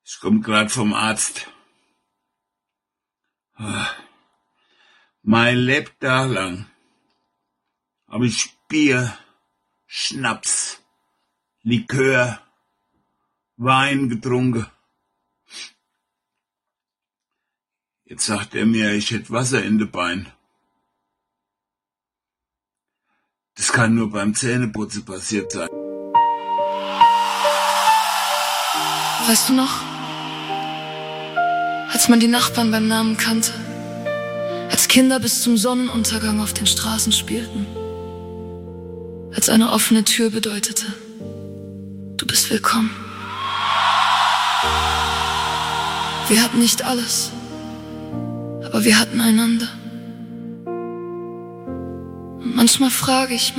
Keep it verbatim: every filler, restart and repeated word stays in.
Ich komm grad vom Arzt. Mein Lebtag lang hab ich Bier, Schnaps, Likör, Wein getrunken. Jetzt sagt er mir, ich hätt Wasser in de Bein. Das kann nur beim Zähneputzen passiert sein. Weißt du noch, als man die Nachbarn beim Namen kannte, als Kinder bis zum Sonnenuntergang auf den Straßen spielten, als eine offene Tür bedeutete, du bist willkommen. Wir hatten nicht alles, aber wir hatten einander. Und manchmal frage ich